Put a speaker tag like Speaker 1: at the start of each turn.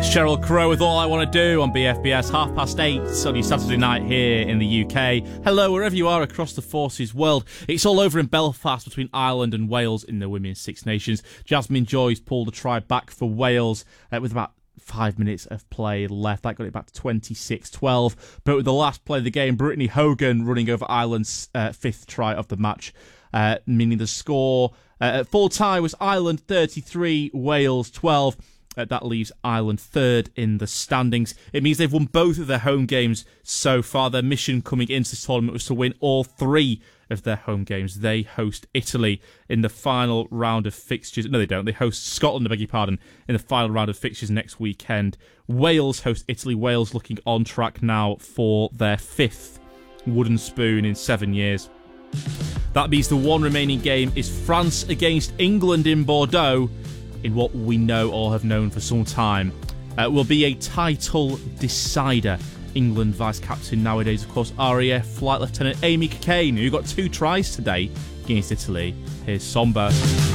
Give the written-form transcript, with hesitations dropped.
Speaker 1: It's Sheryl Crow with All I Want to Do on BFBS, 8:30 sunny Saturday night here in the UK. Hello, wherever you are across the Forces world. It's all over in Belfast between Ireland and Wales in the Women's Six Nations. Jasmine Joyce pulled the try back for Wales with about 5 minutes of play left. That got it back to 26-12. But with the last play of the game, Brittany Hogan running over Ireland's fifth try of the match, meaning the score at full tie was Ireland 33, Wales 12. That leaves Ireland third in the standings. It means they've won both of their home games so far. Their mission coming into this tournament was to win all three of their home games. They host Italy in the final round of fixtures. No, they don't. They host Scotland, I beg your pardon, in the final round of fixtures next weekend. Wales host Italy. Wales looking on track now for their fifth wooden spoon in 7 years. That means the one remaining game is France against England in Bordeaux, in what we know or have known for some time. Will be a title decider. England vice-captain nowadays, of course, RAF Flight Lieutenant Amy Cokayne, who got 2 tries today against Italy. Here's Somber.